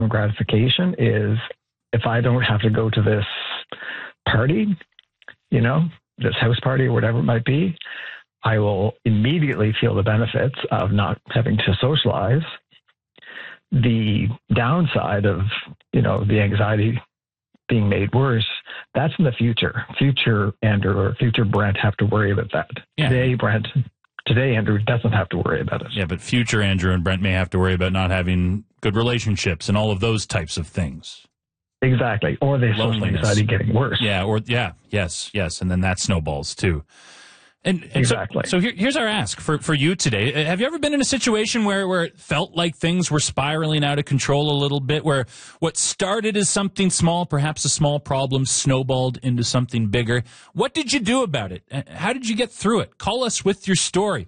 gratification is if I don't have to go to this party, this house party or whatever it might be, I will immediately feel the benefits of not having to socialize. The downside of, the anxiety being made worse, that's in the future. Future Andrew or future Brent have to worry about that. Yeah. Today Andrew doesn't have to worry about it. Yeah, but future Andrew and Brent may have to worry about not having good relationships and all of those types of things. Exactly. Or the social anxiety getting worse. Yeah, yes. And then that snowballs too. And exactly. So here's our ask for you today. Have you ever been in a situation where it felt like things were spiraling out of control a little bit, where what started as something small, perhaps a small problem, snowballed into something bigger? What did you do about it? How did you get through it? Call us with your story.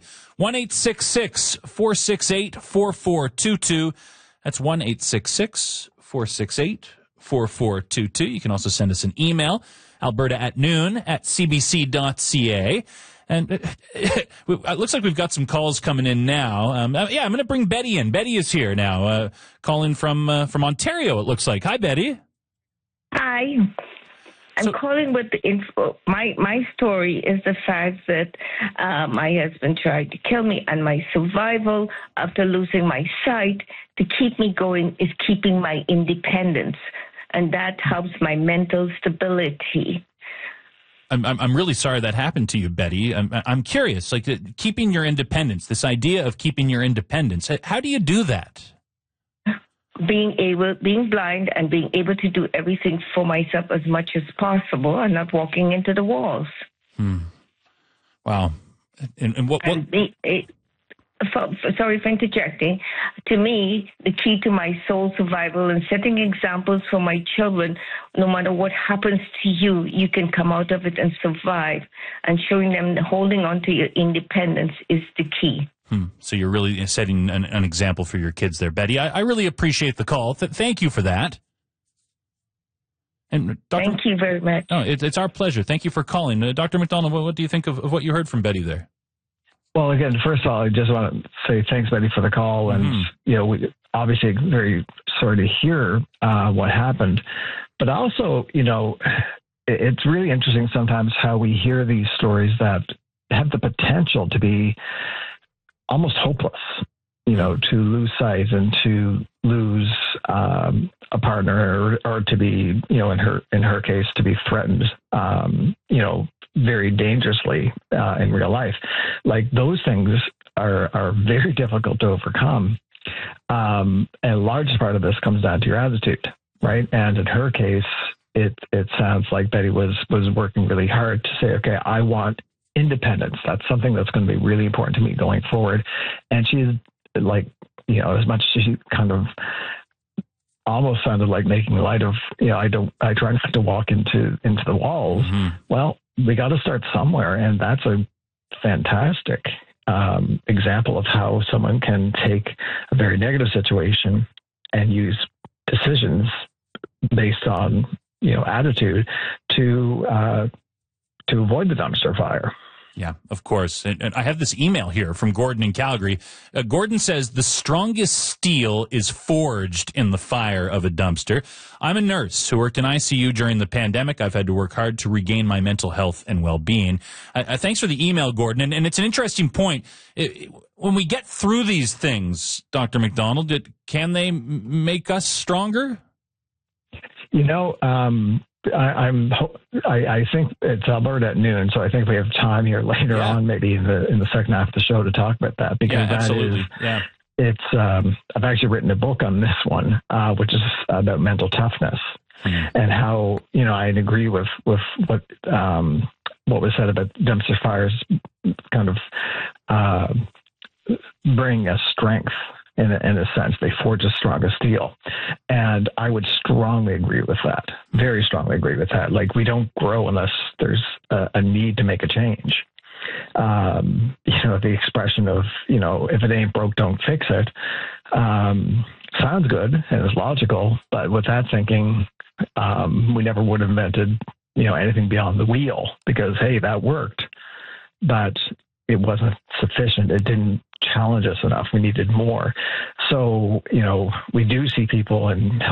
1-866-468-4422. That's 1-866-468-4422. You can also send us an email, alberta@noon@cbc.ca. And it looks like we've got some calls coming in now. I'm going to bring Betty in. Betty is here now, calling from Ontario, it looks like. Hi, Betty. Hi. I'm calling with the info. My story is the fact that my husband tried to kill me, and my survival after losing my sight to keep me going is keeping my independence, and that helps my mental stability. I'm really sorry that happened to you, Betty. I'm curious, like keeping your independence, this idea of keeping your independence. How do you do that? Being blind and being able to do everything for myself as much as possible and not walking into the walls. Wow. And what? Sorry for interjecting. To me, the key to my soul survival and setting examples for my children, no matter what happens to you, you can come out of it and survive. And showing them holding on to your independence is the key. So you're really setting an example for your kids there, Betty. I really appreciate the call. Thank you for that. And thank you very much. Oh, it's our pleasure. Thank you for calling. Dr. McDonald, what do you think of what you heard from Betty there? Well, again, first of all, I just want to say thanks, Betty, for the call. And, we obviously very sorry to hear what happened. But also, it's really interesting sometimes how we hear these stories that have the potential to be almost hopeless, to lose sight and to lose a partner or to be, in her case, to be threatened, very dangerously in real life. Like those things are very difficult to overcome. And the largest part of this comes down to your attitude, right? And in her case, it sounds like Betty was working really hard to say, okay, I want independence. That's something that's going to be really important to me going forward. And she's like, as much as she kind of almost sounded like making light of, I try not to walk into the walls. Well, we got to start somewhere. And that's a fantastic example of how someone can take a very negative situation and use decisions based on, attitude to avoid the dumpster fire. Yeah, of course. And I have this email here from Gordon in Calgary. Gordon says, the strongest steel is forged in the fire of a dumpster. I'm a nurse who worked in ICU during the pandemic. I've had to work hard to regain my mental health and well-being. Thanks for the email, Gordon. And it's an interesting point. When we get through these things, Dr. McDonald, can they make us stronger? I think it's Alberta at noon, so I think we have time here later on, maybe in the second half of the show, to talk about that, because I've actually written a book on this one, which is about mental toughness and how I agree with what was said about dumpster fires, kind of bring us strength. In a sense, they forge a stronger steel. And I would strongly agree with that, very strongly agree with that. Like, we don't grow unless there's a need to make a change. The expression of, if it ain't broke, don't fix it, sounds good and is logical. But with that thinking, we never would have invented, anything beyond the wheel because, hey, that worked. But it wasn't sufficient. It didn't challenge us enough. We needed more. So, we do see people in